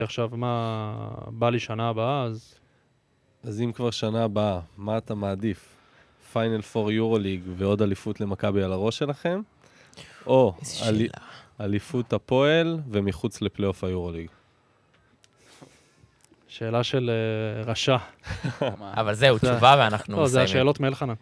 עכשיו מה בא לי שנה הבאה, אז אם כבר שנה הבאה, מה אתה מעדיף? פיינל 4 יורוליג ועוד אליפות למכבי על הראש שלכם? או אליפות הפועל ומחוץ לפלייאוף היורוליג? שאלה של רשע. אבל זהו, תשובה ואנחנו לא, זה מסיימים. השאלות מאלחנן.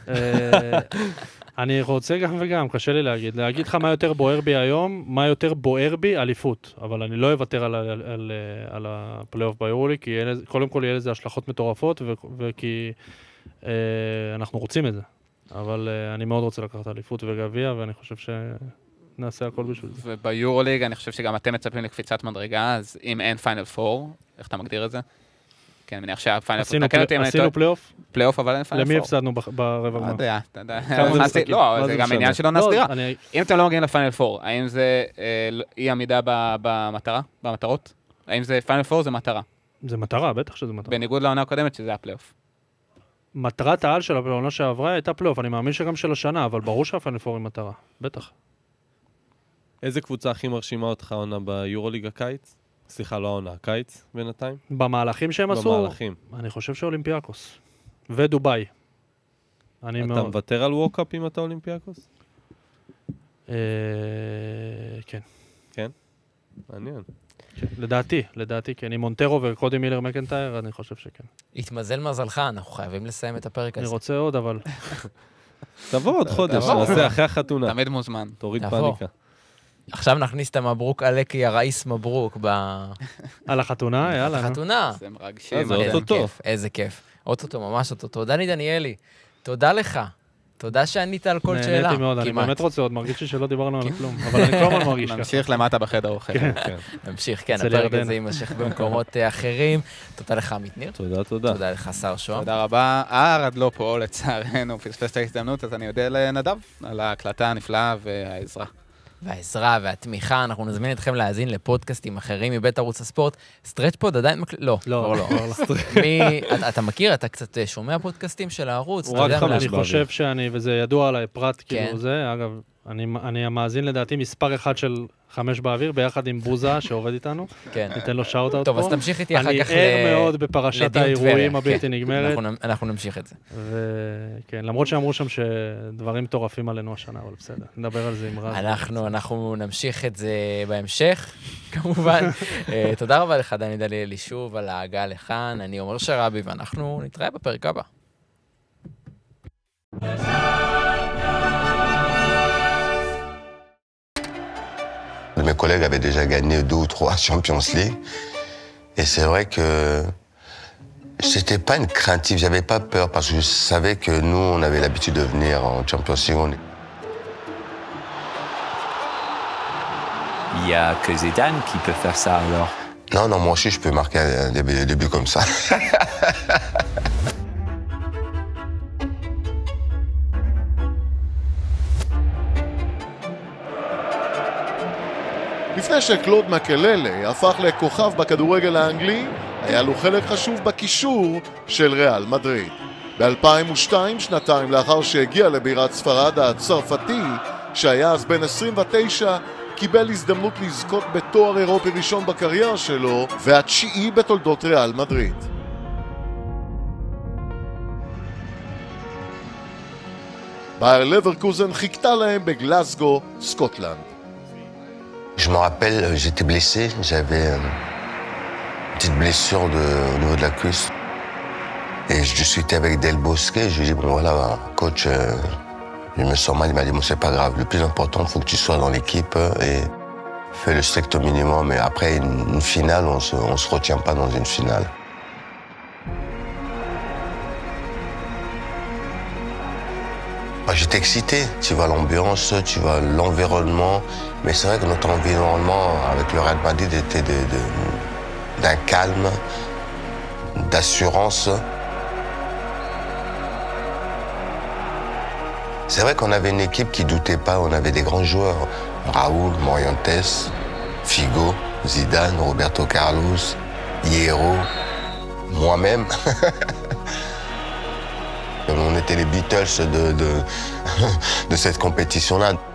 אני רוצה גם וגם, קשה לי להגיד. להגיד לך מה יותר בוער בי היום, מה יותר בוער בי, אליפות. אבל אני לא אוותר על הפלייאוף ביורוליג, כי קודם כל יהיה לזה השלכות מטורפות, וכי אנחנו רוצים את זה. אבל אני מאוד רוצה לקחת אליפות וגביע, ואני חושב שנעשה הכל בשביל זה. וביורוליג אני חושב שגם אתם מצפים לקפיצת מדרגה, אז אם אין פיינל 4, איך אתה מגדיר את זה? כן, מניח שהפיינל 4... עשינו פלייאוף? פלייאוף, אבל אין פיינל 4. למי הפסדנו ברבע גמר? אתה יודע. לא, זה גם עניין שלא נסדירה. אם אתם לא מגיעים לפיינל 4, האם זה אי עמידה במטרות? האם זה פיינל 4 זה מטרה? זה מטרה, בטח שזה מטרה. בניגוד לעונה הקודמת שזה הפלייאוף. מטרת העל של העונה שעברה הייתה פלייאוף, אני מאמין שגם של השנה, אבל ברור שהפיינל 4 היא מטרה, בטח. איזה קבוצה הכי מרשימה אותך עונה ביורוליג הקיץ? סליחה, לא העונה, הקיץ בינתיים? במהלכים שהם עשו? במהלכים. אני חושב שאולימפיאקוס. ודוביי. אתה מוותר על ווקאפ אם אתה אולימפיאקוס? כן. כן? מעניין. לדעתי, כן. עם מונטרו וקודי מילר מקנטייר, אני חושב שכן. התמזל מזלך, אנחנו חייבים לסיים את הפרק הזה. אני רוצה עוד, אבל... תבוא עוד חודש, נעשה אחרי החתונה. תמיד מוזמן. תוריד פאניקה. עכשיו נכניס את המברוק עלקי, הראיס מברוק על החתונה, יאללה. החתונה. זה מרגשים. זה אוטוטו. איזה כיף. אוטוטו, ממש אוטוטו. דני דניאלי, תודה לך. תודה שענית על כל שאלה. נהניתי מאוד, אני באמת רוצה עוד, מרגיש לי שלא דיברנו על כלום. אבל אני כל הזמן מרגיש ככה. נמשיך למטה בחדר אוכל. נמשיך, כן, הפרק הזה יימשך במקומות אחרים. תודה לך, עמית ניר. תודה. תודה לך, שר שוהם. תודה רבה. ארד לא פה, לצערנו, פספס את ההזדמנות, אז אני יודע לנדב על ההקלטה הנפלאה והעזרה. והעזרה והתמיכה, אנחנו נזמין אתכם להאזין לפודקאסטים אחרים מבית ערוץ הספורט. סטרץ' פוד עדיין לא. אתה מכיר, אתה קצת שומע פודקאסטים של הערוץ? הוא רק 5 אני חושב וזה ידוע עליי, פרט כאילו זה, אגב, אני המאזין לדעתי מספר אחד של 5 באוויר, ביחד עם בוזה שעובד איתנו. כן. ניתן לו שאוט אאוט פה. טוב, אז תמשיך איתי אחר כך אני ער מאוד בפרשת האירועים הבלתי נגמרת. אנחנו נמשיך את זה. וכן, למרות שאמרו שם שדברים מטורפים עלינו השנה, אבל בסדר. נדבר על זה עם רז. אנחנו נמשיך את זה בהמשך, כמובן. תודה רבה לך, דני דניאלי, שוב על ההגעה לכאן. אני עומר שרבי, ואנחנו נתראה בפרק הבא. Mes collègues avaient déjà gagné 2 ou 3 Champions League. Et c'est vrai que c'était pas une craintive, j'avais pas peur parce que je savais que nous, on avait l'habitude de venir en Champions League. Il y a que Zidane qui peut faire ça alors. Non, moi aussi je peux marquer des buts comme ça. לפני שקלוד מקללה הפך לכוכב בכדורגל האנגלי, היה לו חלק חשוב בקישור של ריאל מדריד. ב-2002, שנתיים לאחר שהגיע לבירת ספרד, הצרפתי, שהיה אז בן 29, קיבל הזדמנות לזכות בתואר אירופי ראשון בקריירה שלו, והתשיעי בתולדות ריאל מדריד. באייר לברקוזן חיכתה להם בגלסגו, סקוטלנד. Je me rappelle, j'étais blessé, j'avais une petite blessure au niveau de la cuisse. Et je discutais avec Del Bosque, je lui ai dit, bon voilà, coach, je me sens mal, il m'a dit, bon c'est pas grave, le plus important, il faut que tu sois dans l'équipe et fais le strict minimum. Mais après une finale, on se retient pas dans une finale. J'étais excité, tu vois l'ambiance, tu vois l'environnement, mais c'est vrai que notre environnement avec le Real Madrid était d'un calme, d'assurance. C'est vrai qu'on avait une équipe qui doutait pas, on avait des grands joueurs, Raúl, Morientes, Figo, Zidane, Roberto Carlos, Hierro, moi-même. On était les Beatles de cette compétition-là.